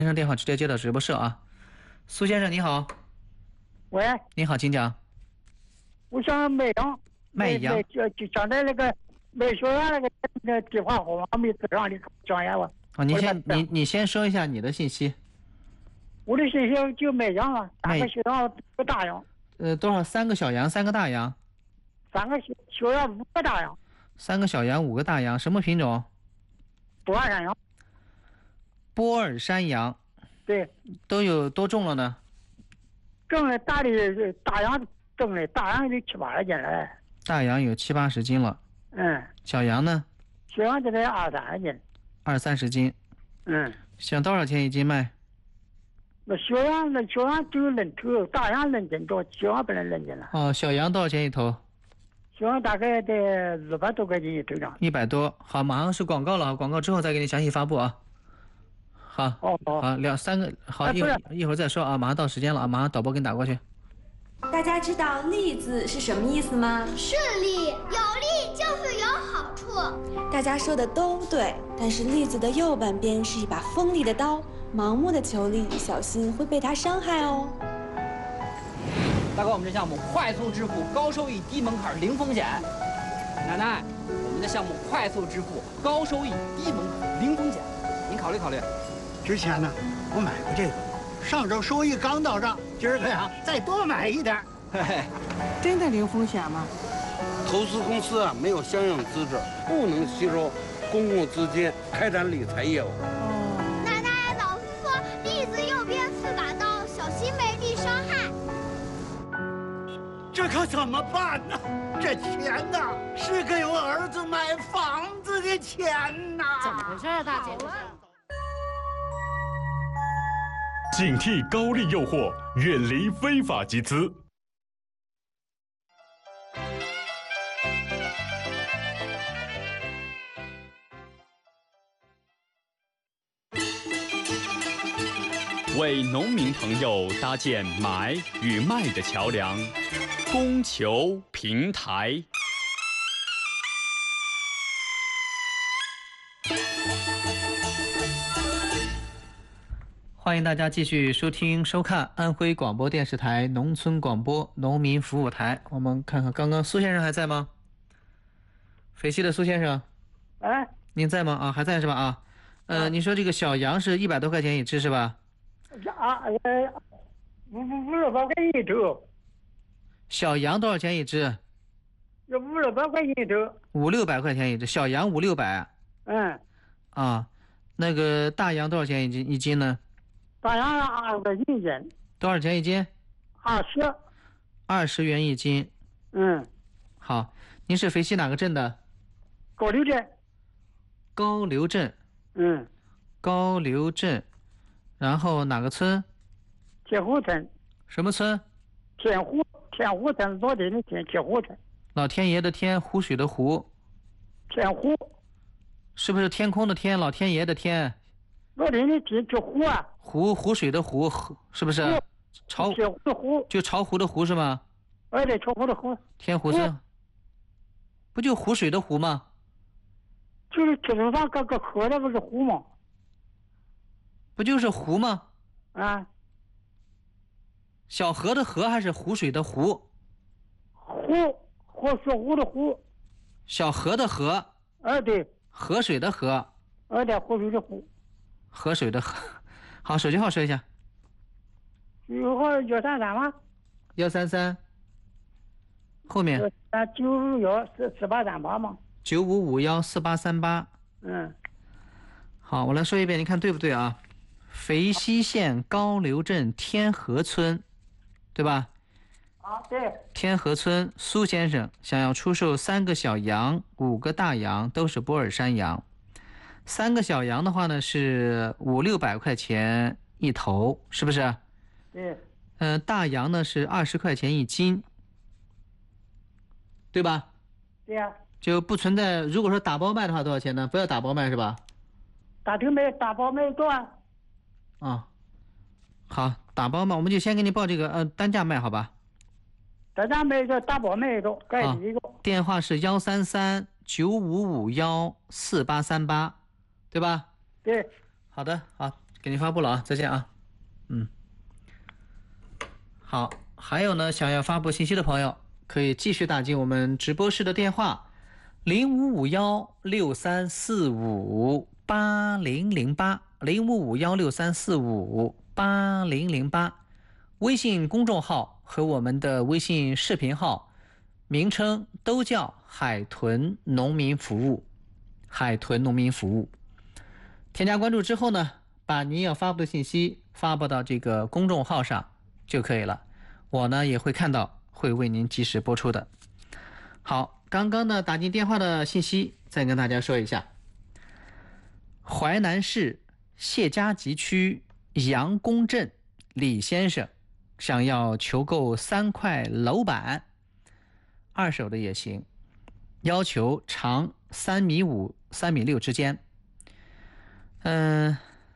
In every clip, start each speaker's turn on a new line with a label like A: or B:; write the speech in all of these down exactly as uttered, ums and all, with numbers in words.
A: 先生电话直接接到直播室啊。苏先生你好。
B: 喂，
A: 你好，请讲。
B: 我想买羊，
A: 卖羊，
B: 就就讲的那个买学员那个那个电话号码没对上，你讲一下吧。
A: 哦，你先你你先说一下你的信息。
B: 我的信息就买羊啊，三个小羊，五个大羊。
A: 呃，多少？三个小羊，三个大羊。
B: 三个小小羊，五个大羊。
A: 三个小羊，五个大羊，什么品种？
B: 波尔山羊。
A: 波尔山羊。
B: 对。
A: 都有多重了呢？
B: 重的大的大羊重的，大羊有七八十斤了。
A: 大羊有七八十斤了。
B: 嗯。
A: 小羊呢？
B: 小羊就得二三十斤。
A: 二三十斤。
B: 嗯。
A: 想多少钱一斤卖？
B: 那小羊那小羊只有论头，大羊论斤多，小羊不能论斤了。
A: 哦，小羊多少钱一头？
B: 小羊大概得二百多块钱一头上。
A: 一百多。好，马上是广告了，广告之后再给你详细发布啊。好，
B: 哦哦，
A: 好，两三个，好，一会儿一会儿再说啊，马上到时间了啊，马上导播给你打过去。
C: 大家知道“利”字是什么意思吗？
D: 顺利，有利就是有好处。
C: 大家说的都对，但是“利”字的右半边是一把锋利的刀，盲目的求利，小心会被它伤害哦。
E: 大哥，我们这项目快速支付，高收益，低门槛，零风险。奶奶，我们的项目快速支付，高收益，低门槛，零风险，您考虑考虑。
F: 之前呢，我买过这个，上周收益刚到账，今儿个呀再多买一点。
E: 嘿嘿，
G: 真的零风险吗？
H: 投资公司啊没有相应资质，不能吸收公共资金开展理财业务。
D: 哦，奶奶，老师说利字右边是把刀，小心没利伤害。
F: 这可怎么办呢？这钱呐，是给我儿子买房子的钱呐！
G: 怎么回事啊，大姐？
I: 警惕高利诱惑，远离非法集资。为农民朋友搭建买与卖的桥梁，供求平台。
A: 欢迎大家继续收听收看安徽广播电视台农村广播农民服务台。我们看看刚刚苏先生还在吗？肥西的苏先生，
B: 哎，
A: 您在吗？啊，还在是吧？啊，呃，你说这个小羊是一百多块钱一只是吧？
B: 啊，呃，五五五六百块钱一头。
A: 小羊多少钱一只？
B: 要五六百块钱一头。
A: 五六百块钱一只，小羊五六百。
B: 嗯。
A: 啊，那个大羊多少钱一斤一斤呢？
B: 大羊二十块钱一斤。
A: 多少钱一斤？
B: 二十。
A: 二十元一斤。
B: 嗯。
A: 好，您是肥西哪个镇的？
B: 高刘镇。
A: 高刘镇。
B: 嗯。
A: 高刘镇，然后哪个村？
B: 铁湖村。
A: 什么村？
B: 天湖，天湖村，老天的天，铁湖村。
A: 老天爷的天，湖水的湖。
B: 天湖。
A: 是不是天空的天，老天爷的天？
B: 老天的天叫湖啊。
A: 湖，湖水的湖，是不是？巢
B: 铁湖的湖。
A: 就巢湖的湖是吗？
B: 哎，对，巢湖的湖。
A: 天湖村。不就湖水的湖吗？
B: 就是铁头上各个河的不是湖吗？
A: 不就是湖吗？
B: 啊。
A: 小河的河还是湖水的湖？
B: 湖，湖是湖的湖。
A: 小河的河。
B: 哎，对。
A: 河水的河。
B: 哎，对，湖水的湖。
A: 河水的河。好，手机号说一下。
B: 手机号幺三三吗？
A: 幺三三。后面。
B: 啊，九五幺四四八三八吗？
A: 九五五幺四八三八。
B: 嗯。
A: 好，我来说一遍，你看对不对啊？肥西县高刘镇天河村，对吧？
B: 啊，对。
A: 天河村苏先生想要出售三个小羊，五个大羊，都是波尔山羊。三个小羊的话呢是五六百块钱一头，是不是？
B: 对。
A: 嗯、呃，大羊呢是二十块钱一斤，对吧？
B: 对呀、啊。
A: 就不存在，如果说打包卖的话多少钱呢？不要打包卖是吧？
B: 打头卖，打包卖多少？
A: 啊，好，打包嘛，我们就先给你报这个呃单价卖，好吧？
B: 单价卖一个，打包卖一个，盖的一个。
A: 电话是幺三三九五五幺四八三八，对吧？
B: 对。
A: 好的，好， 给您发布了啊，再见啊。嗯，好，还有呢，想要发布信息的朋友，可以继续打进我们直播室的电话零五五幺六三四五八零零八零五五幺六三四五八零零八，微信公众号和我们的微信视频号名称都叫海豚农民服务，海豚农民服务。添加关注之后呢，把您要发布的信息发布到这个公众号上就可以了，我呢也会看到，会为您及时播出的。好，刚刚呢打进电话的信息再跟大家说一下，淮南市谢家集区杨公镇李先生想要求购三块楼板，二手的也行，要求长三米五、三米六之间。嗯，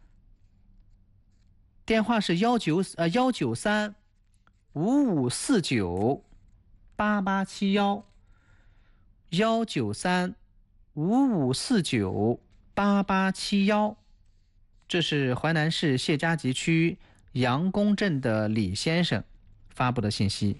A: 电话是幺九呃幺九三五五四九八八七幺，幺九三五五四九八八七幺，这是淮南市谢家集区杨公镇的李先生发布的信息。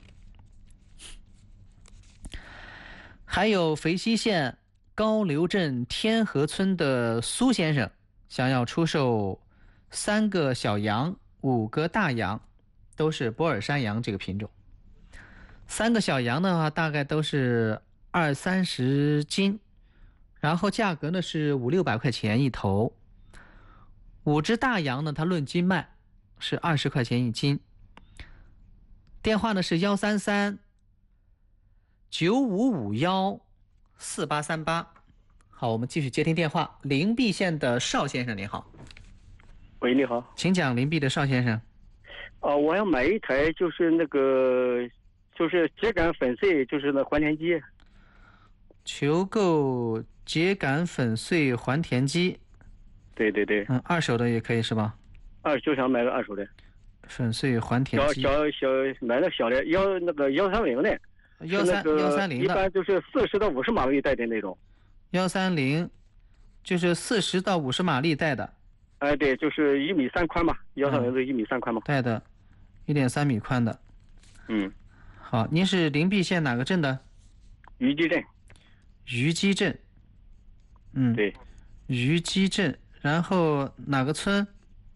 A: 还有肥西县高流镇天河村的苏先生想要出售三个小羊、五个大羊，都是波尔山羊这个品种。三个小羊的话，大概都是二三十斤，然后价格呢是五六百块钱一头。五只大羊呢，它论斤卖，是二十块钱一斤。电话呢是幺三三九五五幺四八三八。好，我们继续接听电话。灵璧县的邵先生您好。
J: 喂，你好，
A: 请讲。灵璧的邵先生。
J: 哦，我要买一台，就是那个，就是秸秆粉碎，就是那还田机。
A: 求购秸秆粉碎还田机。
J: 对对对。
A: 嗯，二手的也可以是吧？
J: 二就想买个二手的。
A: 粉碎还田机。
J: 小小小买个小的，幺那个幺三零的。
A: 幺三幺三零的。
J: 一般就是四十到五十马力带的那种。
A: 幺三零，就是四十到五十马力带的。
J: 哎，对，就是一米三宽嘛，幺三零是一米三宽嘛。
A: 带的，一点三米宽的。
J: 嗯。
A: 好，您是灵璧县哪个镇的？
J: 虞姬镇。
A: 虞姬镇。嗯。
J: 对。
A: 虞姬镇，然后哪个村？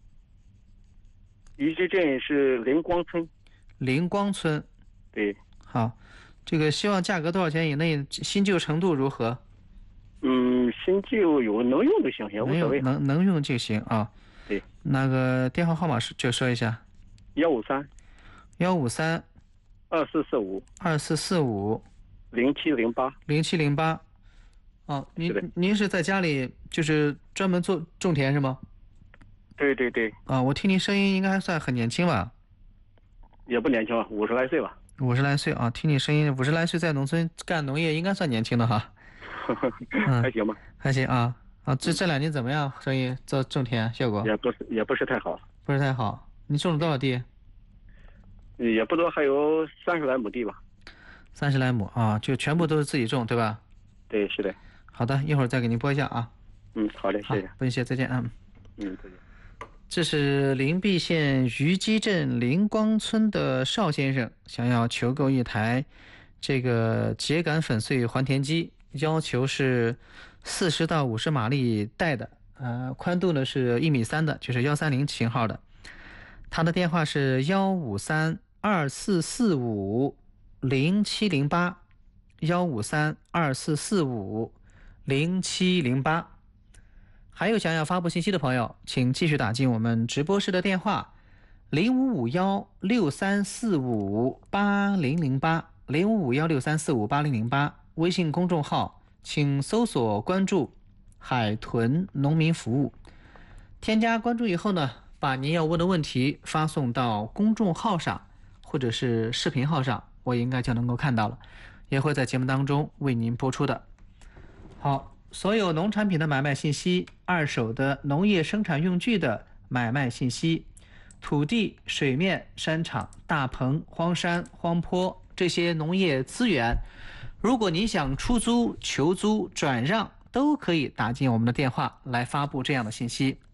J: 虞姬镇是灵光村。
A: 灵光村。
J: 对。
A: 好，这个希望价格多少钱以内？新旧程度如何？
J: 嗯，新旧有能用就行，也无所谓。
A: 能能用就行啊。
J: 对。
A: 那个电话号码是就说一下。
J: 幺五三。
A: 幺五三。
J: 二四四五。
A: 二四四五。
J: 零七零八。
A: 零七零八。哦，您您是在家里就是专门做种田是吗？
J: 对对对。
A: 啊，我听您声音应该还算很年轻吧？
J: 也不年轻了，五十来岁吧。
A: 五十来岁啊，听你声音，五十来岁在农村干农业应该算年轻的哈。
J: 嗯，还行吧。
A: 还行啊啊，这这两年怎么样？生意做种田效果？
J: 也不是也不是太好。
A: 不是太好。你种了多少地？
J: 也不多，还有三十来亩地吧。
A: 三十来亩啊，就全部都是自己种，对吧？
J: 对，是的。
A: 好的，一会儿再给您拨一下啊。
J: 嗯，好的，谢谢。
A: 不用谢，再见啊。
J: 嗯，再见。
A: 这是灵璧县虞姬镇灵光村的邵先生想要求购一台这个秸秆粉碎还田机，要求是四十到五十马力带的，呃，宽度呢是一米三的，就是幺三零型号的。他的电话是幺五三二四四五零七零八，幺五三二四四五零七零八。还有想要发布信息的朋友，请继续打进我们直播室的电话零五五幺六三四五八零零八零五五幺六三四五八零零八，微信公众号请搜索关注海豚农民服务。添加关注以后呢，把您要问的问题发送到公众号上或者是视频号上，我应该就能够看到了，也会在节目当中为您播出的。好，所有农产品的买卖信息，二手的农业生产用具的买卖信息，土地、水面、山场、大棚、荒山、荒坡这些农业资源，如果你想出租、求租、转让，都可以打进我们的电话来发布这样的信息。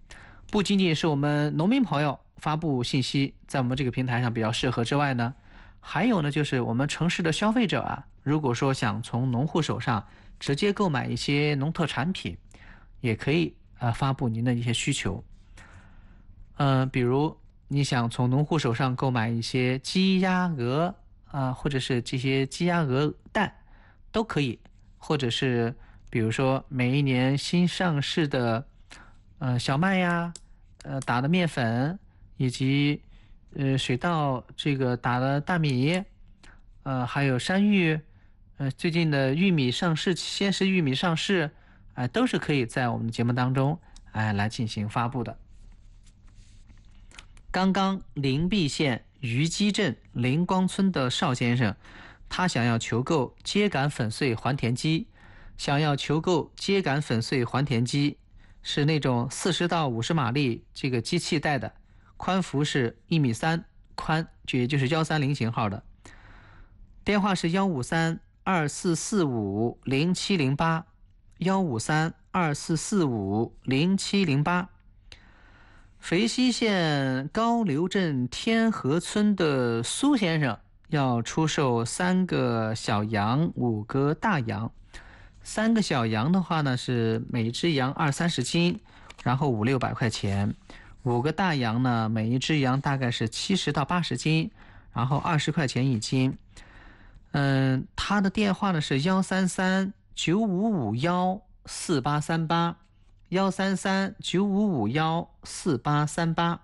A: 不仅仅是我们农民朋友发布信息在我们这个平台上比较适合之外呢，还有呢就是我们城市的消费者啊，如果说想从农户手上直接购买一些农特产品，也可以啊、呃、发布您的一些需求。嗯、呃，比如你想从农户手上购买一些鸡鸭鹅啊、呃，或者是这些鸡鸭鹅蛋都可以，或者是比如说每一年新上市的呃小麦呀，呃打的面粉，以及呃水稻这个打的大米，呃还有山芋，呃最近的玉米上市，鲜食玉米上市，哎、呃、都是可以在我们的节目当中哎、呃、来进行发布的。刚刚灵璧县虞姬镇灵光村的邵先生，他想要求购秸秆粉碎还田机，想要求购秸秆粉碎还田机，是那种四十到五十马力这个机器带的，宽幅是一米三宽，就也就是幺三零型号的。电话是幺五三二四四五零七零八，幺五三二四四五零七零八。肥西县高流镇天河村的苏先生要出售三个小羊，五个大羊。三个小羊的话呢，是每只羊二三十斤，然后五六百块钱。五个大羊呢，每一只羊大概是七十到八十斤，然后二十块钱一斤。嗯，他的电话呢是幺三三九五五幺四八三八。幺三三九五五幺四八三八。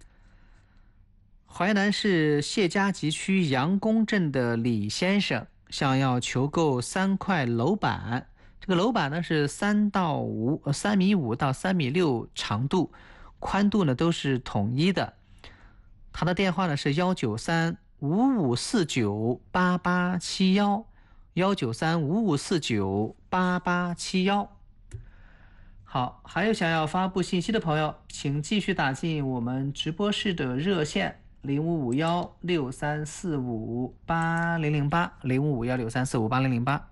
A: 淮南市谢家集区杨公镇的李先生想要求购三块楼板，这个楼板呢是三到五三米五到三米六长度，宽度呢都是统一的。他的电话呢是幺九三五五四九八八七幺，幺九三五五四九八八七幺。好，还有想要发布信息的朋友，请继续打进我们直播室的热线零五五幺六三四五八零零八零五五幺六三四五八零零八。